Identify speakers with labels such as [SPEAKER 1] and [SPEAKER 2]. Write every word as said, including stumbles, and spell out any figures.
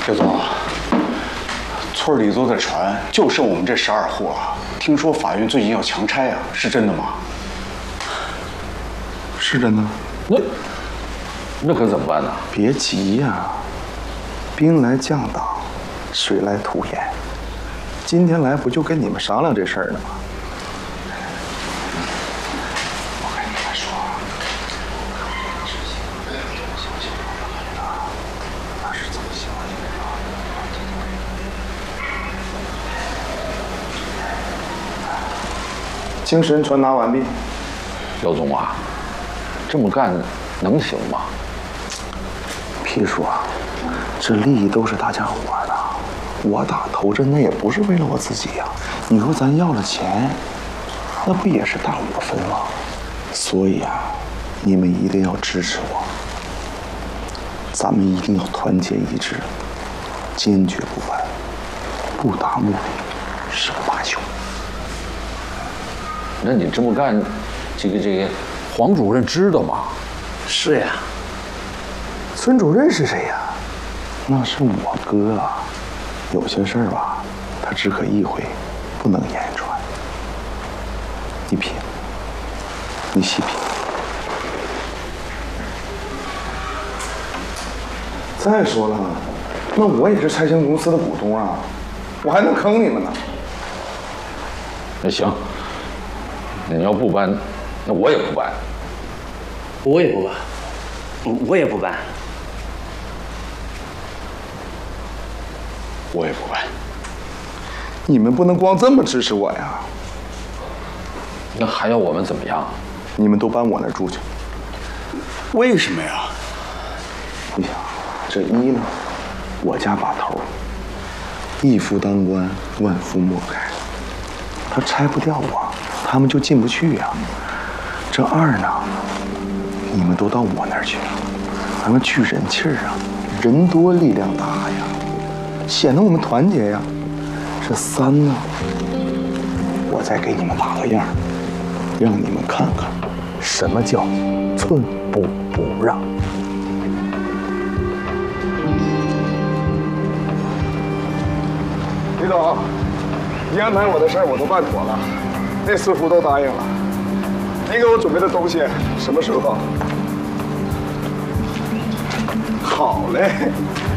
[SPEAKER 1] 刘总，村里都在传，就剩我们这十二户了。听说法院最近要强拆啊，是真的吗？
[SPEAKER 2] 是真的。
[SPEAKER 3] 那那可怎么办呢？
[SPEAKER 2] 别急呀，兵来将挡，水来土掩。今天来不就跟你们商量这事儿呢吗？我跟你们说，那是怎么想的？精神传达完毕。
[SPEAKER 3] 刘总啊，这么干能行吗？
[SPEAKER 2] 皮叔啊，这利益都是大家伙的。我打头阵那也不是为了我自己呀、啊。你说咱要了钱，那不也是大伙分吗？所以啊，你们一定要支持我。咱们一定要团结一致，坚决不败，不达目的誓不罢休。
[SPEAKER 3] 那你这么干，这个这个黄主任知道吗？
[SPEAKER 2] 是呀。孙主任是谁呀？那是我哥啊。有些事儿吧，他只可意会，不能言传。你品，你细品。再说了，那我也是拆迁公司的股东啊，我还能坑你们呢。
[SPEAKER 3] 那行，你要不搬，那我也不搬。
[SPEAKER 4] 我也不搬，我也不搬。
[SPEAKER 1] 我也不搬。
[SPEAKER 2] 你们不能光这么支持我呀！
[SPEAKER 3] 那还要我们怎么样？
[SPEAKER 2] 你们都搬我那儿住去。
[SPEAKER 1] 为什么呀？
[SPEAKER 2] 你想，这一呢，我家把头，一夫当关，万夫莫开，他拆不掉我，他们就进不去呀。这二呢，你们都到我那儿去了，咱们聚人气儿啊，人多力量大呀。显得我们团结呀。这三呢，我再给你们打个样，让你们看看什么叫寸步不让。李总，你安排我的事儿我都办妥了，那四户都答应了。您给我准备的东西什么时候？好嘞。